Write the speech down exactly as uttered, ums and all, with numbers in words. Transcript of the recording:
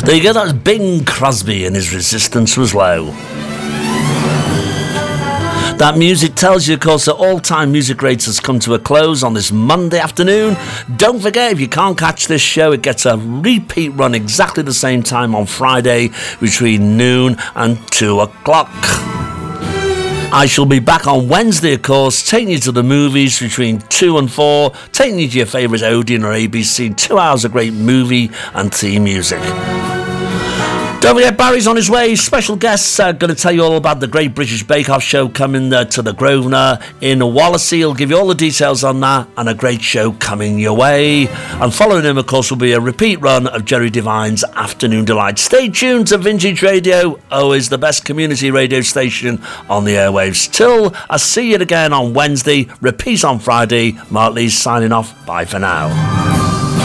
There you go, that was Bing Crosby and his Resistance Was Low. That music tells you, of course, that all-time music rates has come to a close on this Monday afternoon. Don't forget, if you can't catch this show, it gets a repeat run exactly the same time on Friday between noon and two o'clock. I shall be back on Wednesday, of course, taking you to the movies between two and four, taking you to your favourite Odeon or A B C, two hours of great movie and theme music. Don't forget, Barry's on his way. Special guests are going to tell you all about the Great British Bake Off show coming uh, to the Grosvenor in Wallasey. He'll give you all the details on that, and a great show coming your way. And following him, of course, will be a repeat run of Jerry Devine's Afternoon Delight. Stay tuned to Vintage Radio, always the best community radio station on the airwaves. Till I see you again on Wednesday, repeat on Friday. Mark Lee signing off. Bye for now.